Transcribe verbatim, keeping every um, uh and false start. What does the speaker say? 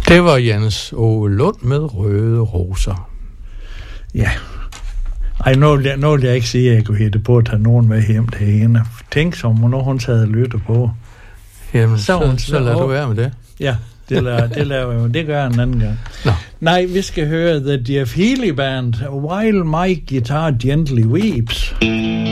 Det var Jens Åge Lund med Røde Roser. Ja. Ej, nu vil, jeg, nu vil jeg ikke sige, at jeg kunne hætte på at tage nogen med hjem til hende. Tænk som, når hun tager lytte på. Jamen, så, så, så lader du være med det. Ja, det, lader, det, lader, det gør jeg en anden gang. Nå. Nej, vi skal høre The Jeff Healey Band, While My Guitar Gently Weeps.